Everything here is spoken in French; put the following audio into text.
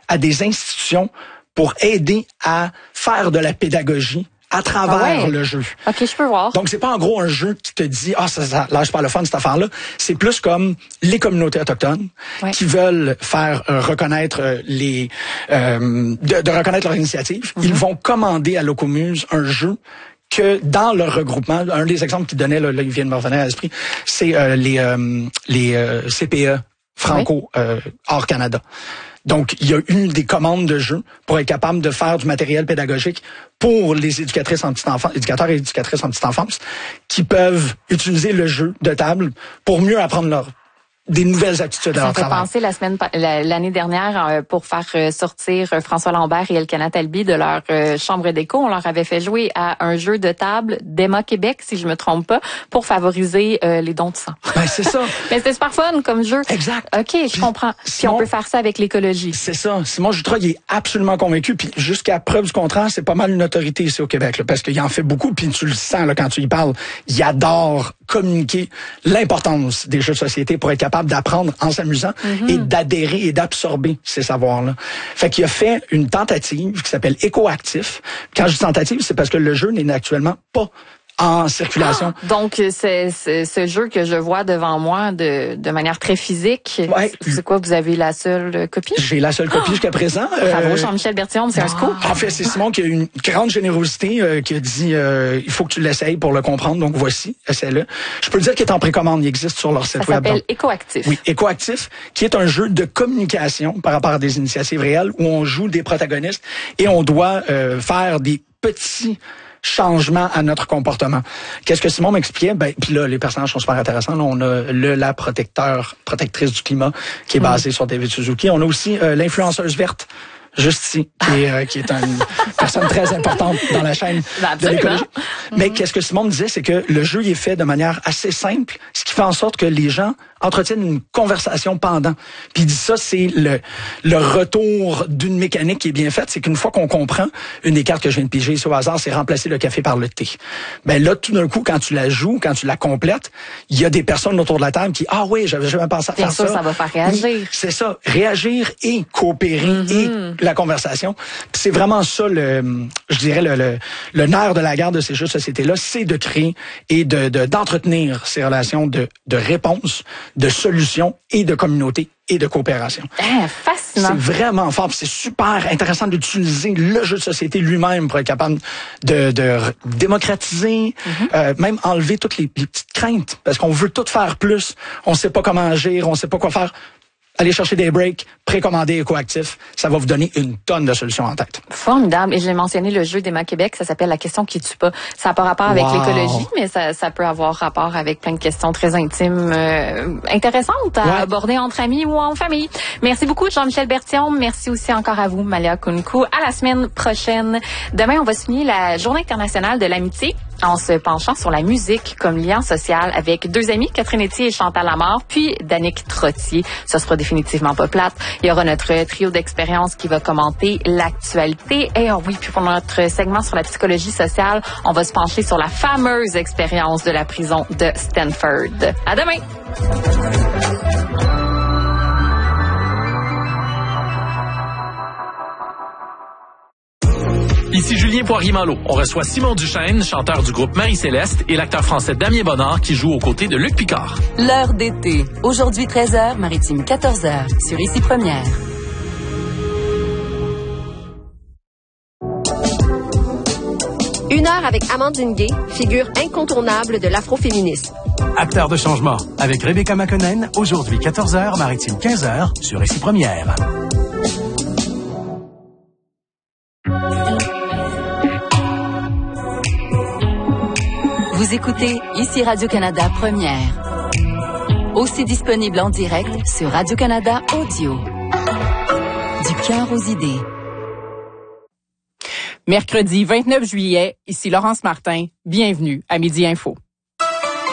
à des institutions pour aider à faire de la pédagogie à travers le jeu. OK, je peux voir. Donc, c'est pas en gros un jeu qui te dit, ça lâche pas le fun, cette affaire-là. C'est plus comme les communautés autochtones qui veulent faire reconnaître de reconnaître leur initiative. Ils vont commander à Locomuse un jeu que dans leur regroupement, un des exemples qu'ils donnaient, là, il vient de me revenir à l'esprit, c'est les CPE Franco hors Canada. Donc, il y a eu des commandes de jeux pour être capable de faire du matériel pédagogique pour les éducateurs et éducatrices en petite enfance qui peuvent utiliser le jeu de table pour mieux apprendre des nouvelles attitudes à leur travail. Ça me fait penser l'année dernière pour faire sortir François Lambert et Elkana Talbi de leur chambre d'écho. On leur avait fait jouer à un jeu de table d'Emma Québec, si je me trompe pas, pour favoriser les dons de sang. Ben, c'est ça. Mais c'était super fun comme jeu. Exact. OK, je comprends. Puis on peut faire ça avec l'écologie. C'est ça. Simon Jutra, il est absolument convaincu. Puis jusqu'à preuve du contraire, c'est pas mal une autorité ici au Québec, là, parce qu'il en fait beaucoup. Puis tu le sens là, quand tu y parles. Il adore communiquer l'importance des jeux de société pour être capable d'apprendre en s'amusant et d'adhérer et d'absorber ces savoirs-là. Fait qu'il a fait une tentative qui s'appelle Écoactif. Quand je dis tentative, c'est parce que le jeu n'est actuellement pas en circulation. Donc, c'est ce jeu que je vois devant moi de manière très physique. Ouais. C'est quoi, vous avez la seule copie? J'ai la seule copie jusqu'à présent. Bravo, Jean-Michel Berthiaume, c'est un scoop. En fait, c'est Simon qui a une grande générosité, qui a dit il faut que tu l'essayes pour le comprendre. Donc, voici, essaie-le. Je peux le dire qu'il est en précommande. Il existe sur leur site web. Ça s'appelle Écoactif. Oui, Écoactif, qui est un jeu de communication par rapport à des initiatives réelles où on joue des protagonistes et on doit faire des petits changement à notre comportement. Qu'est-ce que Simon m'expliquait? Ben, puis là, les personnages sont super intéressants. Là, on a la protectrice du climat qui est basée sur David Suzuki. On a aussi l'influenceuse verte, juste ici, qui est une personne très importante dans la chaîne de l'écologie. Mais qu'est-ce que Simon me disait, c'est que le jeu il est fait de manière assez simple, ce qui fait en sorte que les gens entretiennent une conversation pendant. Puis il dit ça, c'est le retour d'une mécanique qui est bien faite, c'est qu'une fois qu'on comprend, une des cartes que je viens de piger ici au hasard, c'est remplacer le café par le thé. Ben là, tout d'un coup, quand tu la joues, quand tu la complètes, il y a des personnes autour de la table qui, oui, j'avais jamais pensé à faire ça. Bien sûr, ça va faire réagir. Oui, c'est ça, réagir et coopérer et la conversation. Puis c'est vraiment ça, je dirais, le nerf de la guerre de ces jeux de société-là, c'est de créer et d'entretenir ces relations de réponse, de solutions et de communauté et de coopération. Fascinant. C'est vraiment fort. C'est super intéressant d'utiliser le jeu de société lui-même pour être capable de démocratiser, même enlever toutes les petites craintes. Parce qu'on veut tout faire plus. On sait pas comment agir, on sait pas quoi faire. Allez chercher des breaks, précommander Écoactif, ça va vous donner une tonne de solutions en tête. Formidable. Et j'ai mentionné le jeu d'Emma Québec, ça s'appelle La question qui tue pas. Ça n'a pas rapport avec l'écologie, mais ça peut avoir rapport avec plein de questions très intimes, intéressantes à aborder entre amis ou en famille. Merci beaucoup, Jean-Michel Berthiaume. Merci aussi encore à vous, Malia Kunku. À la semaine prochaine. Demain, on va signer la Journée internationale de l'amitié en se penchant sur la musique comme lien social avec deux amis, Catherine Etier et Chantal Lamarre, puis Danick Trottier. Ça sera définitivement pas plate. Il y aura notre trio d'expériences qui va commenter l'actualité. Et puis pour notre segment sur la psychologie sociale, on va se pencher sur la fameuse expérience de la prison de Stanford. À demain! Ici Julien Poirier-Malo. On reçoit Simon Duchesne, chanteur du groupe Marie-Céleste, et l'acteur français Damien Bonnard qui joue aux côtés de Luc Picard. L'heure d'été. Aujourd'hui 13h, Maritime 14h, sur Ici Première. Une heure avec Amandine Gay, figure incontournable de l'afroféminisme. Acteur de changement avec Rebecca McConnell, aujourd'hui 14h, Maritime 15h, sur Ici Première. Vous écoutez Ici Radio-Canada Première. Aussi disponible en direct sur Radio-Canada Audio. Du cœur aux idées. Mercredi 29 juillet, ici Laurence Martin. Bienvenue à Midi Info.